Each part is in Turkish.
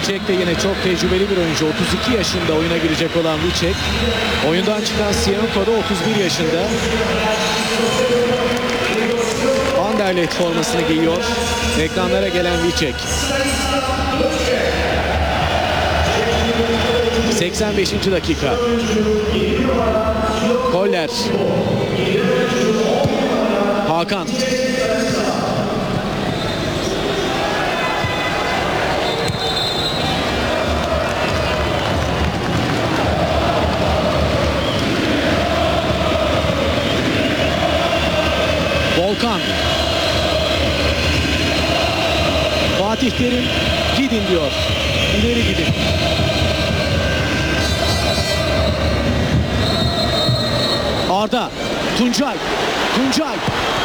Vicek de yine çok tecrübeli bir oyuncu. 32 yaşında oyuna girecek olan Vicek. Oyundan çıkan Sienko da 31 yaşında. Anderlecht formasını giyiyor. Ekranlara gelen Vicek. 85. dakika. Koller. Hakan. Volkan. Fatih Terim gidin diyor. İleri gidin. Arda. Tuncay. Tuncay.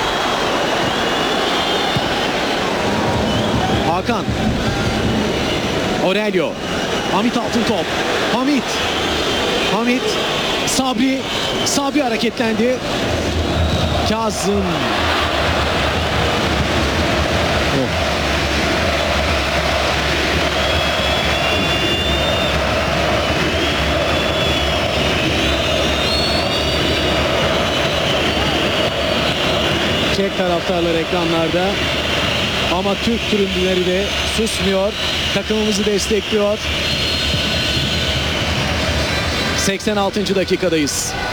Hakan. Aurelio. Hamit Altıntop. Hamit. Hamit. Sabri. Sabri hareketlendi. Kazım. Çek taraftarlar ekranlarda. Ama Türk tribünleri de susmuyor. Takımımızı destekliyor. 86. dakikadayız.